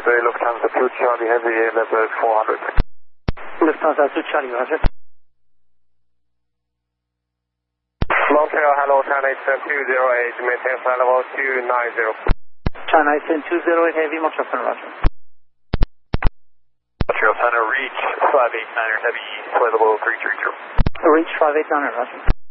Bay, Lufthansa 2 Charlie Heavy, level 400. Lufthansa 2 Charlie, roger. Montreal, hello, China Eastern 208, maintain flight level 290. China Eastern 208 Heavy, Montreal Center, roger. Montreal Center, reach 589er Heavy, flight level 330. Reach 589er, roger.